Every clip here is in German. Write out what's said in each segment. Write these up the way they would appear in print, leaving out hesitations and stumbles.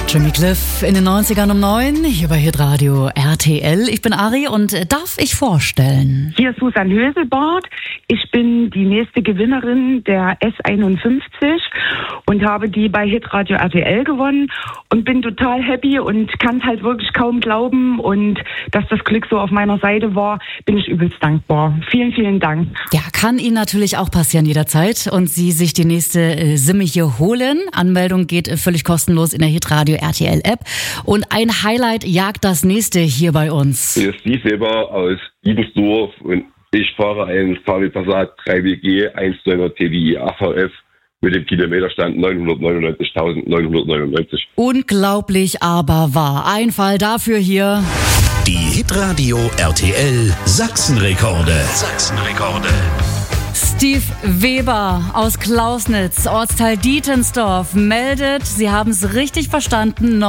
Jimmy Cliff in den 90ern um 9, hier bei Hitradio RTL. Ich bin Ari und darf ich vorstellen? Hier ist Susan Höselbart. Ich bin die nächste Gewinnerin der S51 und habe die bei Hitradio RTL gewonnen und bin total happy und kann es halt wirklich kaum glauben. Und dass das Glück so auf meiner Seite war, bin ich übelst dankbar. Vielen, vielen Dank. Ja, kann Ihnen natürlich auch passieren jederzeit und Sie sich die nächste Simme hier holen. Anmeldung geht völlig kostenlos in der Hitradio RTL App. Und ein Highlight jagt das nächste hier bei uns. Hier ist Steve Weber aus Liebensdorf und ich fahre einen VW Passat 3WG 1.9er TDI AVF mit dem Kilometerstand 999.999. Unglaublich, aber wahr. Ein Fall dafür hier. Die Hitradio RTL Sachsenrekorde. Steve Weber aus Klausnitz, Ortsteil Dietensdorf, meldet, Sie haben es richtig verstanden,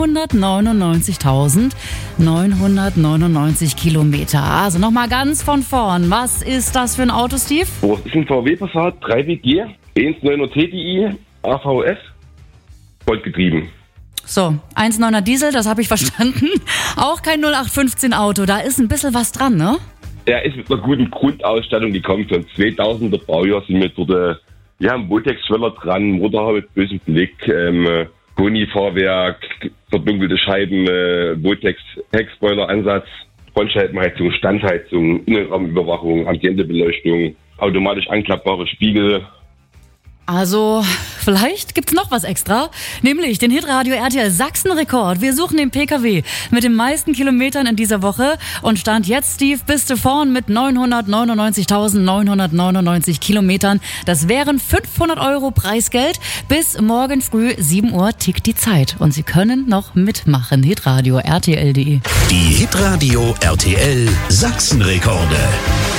999.999 Kilometer. Also nochmal ganz von vorn. Was ist das für ein Auto, Steve? Das ist ein VW Passat 3WG 1.9er TDI AVF, vollgetrieben. So, 1,9er Diesel, das habe ich verstanden. Auch kein 0815 Auto, da ist ein bisschen was dran, ne? Der ist mit einer guten Grundausstattung gekommen. Von 2000er Baujahr sind wir dort, wir haben Botex-Schweller dran, Motorhaube mit bösem Blick, Koni-Fahrwerk, verdunkelte Scheiben, Botex-Heckspoiler-Ansatz, Frontscheibenheizung, Standheizung, Innenraumüberwachung, Ambientebeleuchtung, automatisch anklappbare Spiegel. Also, vielleicht gibt's noch was extra, nämlich den Hitradio RTL Sachsenrekord. Wir suchen den PKW mit den meisten Kilometern in dieser Woche und Stand jetzt, Steve, bist du vorn mit 999.999 Kilometern. Das wären 500 € Preisgeld. Bis morgen früh 7 Uhr tickt die Zeit und Sie können noch mitmachen. Hitradio RTL.de. Die Hitradio RTL Sachsenrekorde.